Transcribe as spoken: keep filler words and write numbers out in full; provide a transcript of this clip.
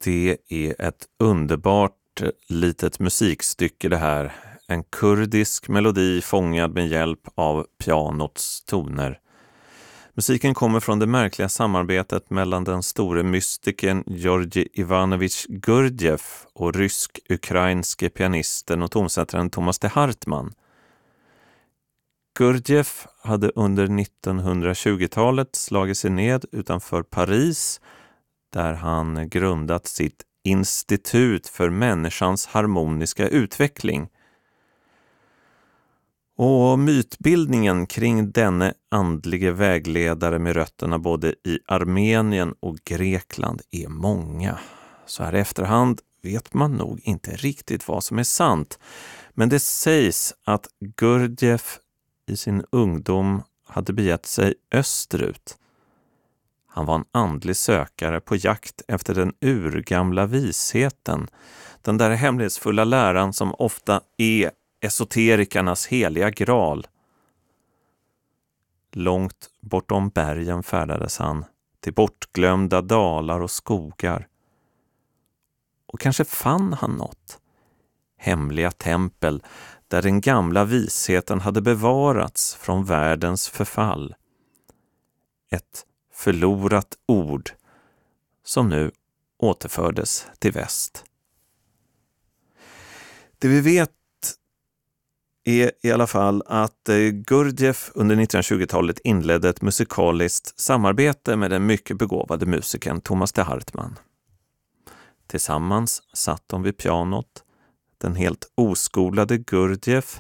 Det är ett underbart litet musikstycke det här. En kurdisk melodi fångad med hjälp av pianots toner. Musiken kommer från det märkliga samarbetet mellan den store mystiken Georgi Ivanovich Gurdjieff och rysk-ukrainske pianisten och tonsättaren Thomas de Hartmann. Gurdjieff hade under nittonhundratjugotalet slagit sig ned utanför Paris, där han grundat sitt institut för människans harmoniska utveckling. Och mytbildningen kring denne andlige vägledare med rötterna både i Armenien och Grekland är många. Så här i efterhand vet man nog inte riktigt vad som är sant. Men det sägs att Gurdjieff i sin ungdom hade begett sig österut. Han var en andlig sökare på jakt efter den urgamla visheten, den där hemlighetsfulla läran som ofta är esoterikernas heliga graal. Långt bortom bergen färdades han till bortglömda dalar och skogar. Och kanske fann han något. Hemliga tempel där den gamla visheten hade bevarats från världens förfall. Ett förlorat ord som nu återfördes till väst. Det vi vet är i alla fall att Gurdjieff under nittonhundratjugotalet inledde ett musikaliskt samarbete med den mycket begåvade musikern Thomas de Hartmann. Tillsammans satt de vid pianot, den helt oskolade Gurdjieff